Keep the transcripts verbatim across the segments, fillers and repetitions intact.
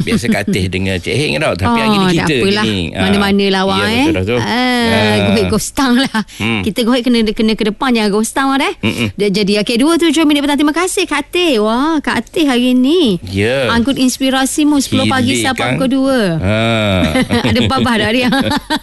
Biasa Katih dengan Cik Heng tau. Tapi oh, hari ni kita ni. Mana-mana lah awak ya, eh. Betul-betul. Ah, gohek gostang lah. Hmm. Kita gohek kena kena ke depan, jangan gostang lah eh. Dia jadi okey dua puluh tujuh minit petang. Terima kasih Katih. Wah, Katih hari ni. Ya. Yeah. Angkut inspirasimu sepuluh pagi sampai pukul dua. Ha. Ada babah dah dia.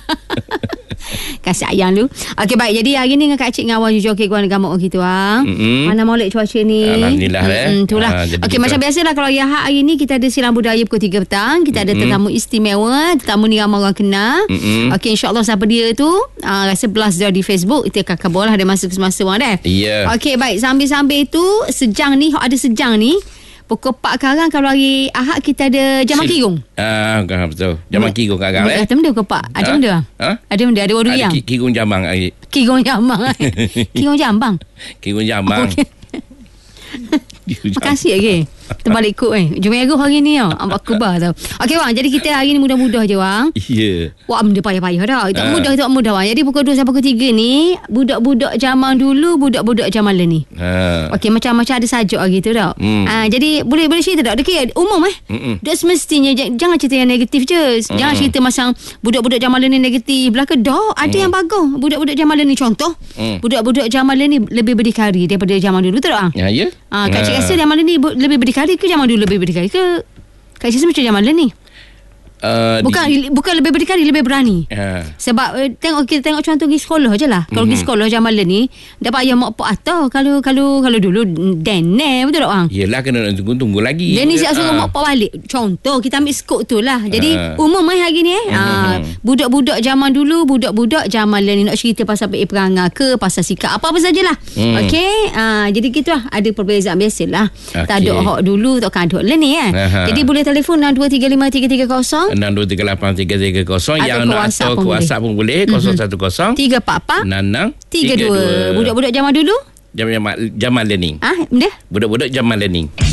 Kasih sayang lu. Okey baik, jadi hari ni dengan Kak Cik dengan awak jujur okey gua gamuk gitu ah. Mm-hmm. Mana molek cuaca ni. Alhamdulillah eh. Mm, itulah. Ha, okey macam biasalah kalau ya hari ni kita ada silang budaya pukul tiga petang. Kita mm-hmm. ada tetamu istimewa, tetamu ni ramai orang kenal. Mm-hmm. Okey insya-Allah siapa dia tu? Uh, rasa blast dia di Facebook, kita akan kabarlah ada masa semasa orang dah. Ya. Yeah. Okey baik, sambil-sambil tu sejang ni ada sejang ni. Pukul empat sekarang kalau hari Ahad kita ada jamak kirung. Ah, uh, betul. Jamak kirung kakak eh. Ada benda pukul empat. Ada benda. Ha? Ada benda, ada orang yang. Kirung Jambang hari. Kirung Jambang. Kirung Jambang. Kirung Jambang. Okay. Makasih lagi. Terbalik ikut eh. Jumairah hari ni tau. Ampak kubah tau. Okey bang, jadi kita hari ni mudah-mudah je bang. Ya. Yeah. Wah, benda payah-payah dah. Tak ha. mudah, tak mudah bang. Jadi pukul dua sampai pukul tiga ni, budak-budak zaman dulu, budak-budak zaman ni. Ha. Okey, macam-macam ada sajuk lagi tu tau. Hmm. Ha, jadi boleh boleh cerita tak? Dekat umum eh. Mm-mm. Dah semestinya jangan cerita yang negatif je. Mm-mm. Jangan cerita macam budak-budak zaman ni negatif. Belaka dah ada mm. yang bagus. Budak-budak zaman ni contoh. Mm. Budak-budak zaman ni lebih berdikari daripada zaman dulu tu tak bang? Ya, ya. Ha, Kak Cik rasa zaman ni lebih berdikari ke zaman dulu lebih berdikari ke? Kak Cik rasa macam zaman ni? Uh, bukan di, bukan lebih berdikari, lebih berani. Uh. Sebab uh, tengok kita tengok contoh pergi sekolah je lah. Kalau mm-hmm. pergi sekolah zaman ni dapat ayah mak pak atau kalau kalau kalau dulu deneh betul tak bang? Yelah kena tunggu-tunggu lagi. Dia ni siap suruh mak pak balik. Contoh kita ambil skop tu lah. Jadi uh. umum eh hari ni eh. Mm-hmm. Uh, budak-budak zaman dulu, budak-budak zaman ni nak cerita pasal P A perangai ke, pasal sikap apa-apa sajalah. Mm. Okey. Uh, jadi gitu lah, ada perbezaan biasalah. Okay. Tak ada hak dulu, tak ada hak ni eh. Uh-huh. Jadi boleh telefon enam dua tiga lima tiga tiga kosong enam dua tiga lapan tiga tiga kosong. Yang nak atau ke WhatsApp pun boleh kosong satu kosong tiga empat empat enam enam tiga dua. Budak-budak zaman dulu Zaman zaman learning. Ah, benda? Budak-budak zaman learning.